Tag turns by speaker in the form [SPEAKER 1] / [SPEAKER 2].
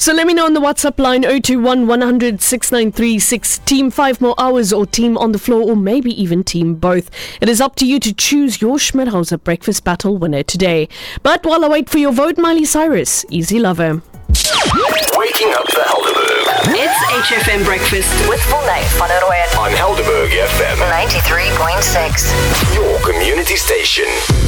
[SPEAKER 1] So let me know on the WhatsApp line 021 100 6936. Team 5 more hours or team on the floor or maybe even team both. It is up to you to choose your Schmidhauser breakfast battle winner today. But while I wait for your vote, Miley Cyrus, Easy Lover.
[SPEAKER 2] Waking up the Helderberg.
[SPEAKER 3] It's HFM Breakfast
[SPEAKER 4] with Funai Fanaroyan
[SPEAKER 2] On Helderberg FM.
[SPEAKER 4] 93.6.
[SPEAKER 2] Your community station.